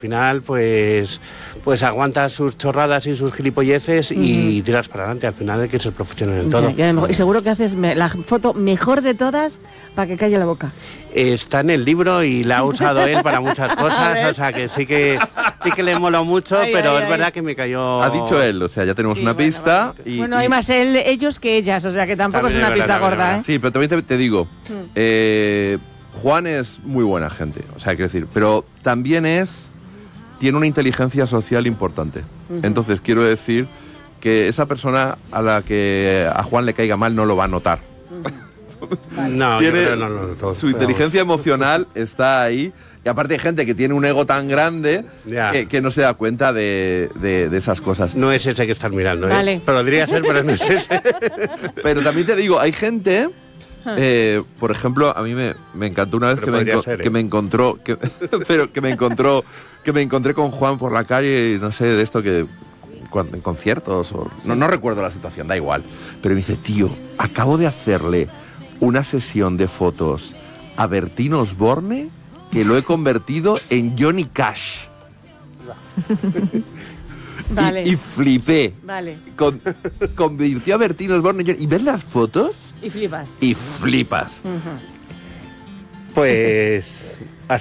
Al final, pues aguantas sus chorradas y sus gilipolleces y tiras para adelante. Al final hay que ser profesional en todo. Y seguro que haces la foto mejor de todas para que calle la boca. Está en el libro y la ha usado él para muchas cosas, o sea que sí que le moló mucho, pero es verdad que me cayó... Ha dicho él, o sea, ya tenemos una pista. Bueno, hay más ellos que ellas, o sea que tampoco es una pista gorda, ¿eh? Sí, pero también te digo, Juan es muy buena gente, o sea, quiero decir, pero también tiene una inteligencia social importante. Entonces, quiero decir que esa persona a la que a Juan le caiga mal no lo va a notar. No, su inteligencia emocional está ahí. Y aparte hay gente que tiene un ego tan grande que no se da cuenta de esas cosas. No es ese que estás mirando, ¿eh? Vale. Podría ser, pero no es ese. Pero también te digo, hay gente... por ejemplo, a mí me encantó una vez que me encontré con Juan por la calle y no sé, de esto que en conciertos o no recuerdo la situación, da igual, pero me dice, tío, acabo de hacerle una sesión de fotos a Bertín Osborne que lo he convertido en Johnny Cash. Vale. Y flipé. Vale. Convirtió a Bertín Osborne en Johnny... ¿Y ves las fotos? Y flipas. Y flipas. Pues